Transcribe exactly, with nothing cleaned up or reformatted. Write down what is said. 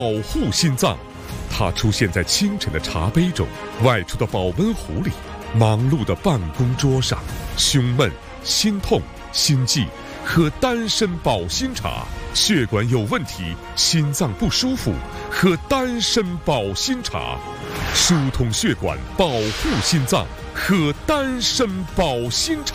保护心脏，它出现在清晨的茶杯中，外出的保温壶里，忙碌的办公桌上。胸闷、心痛、心悸，喝丹参保心茶；血管有问题，心脏不舒服，喝丹参保心茶。疏通血管，保护心脏，喝丹参保心茶。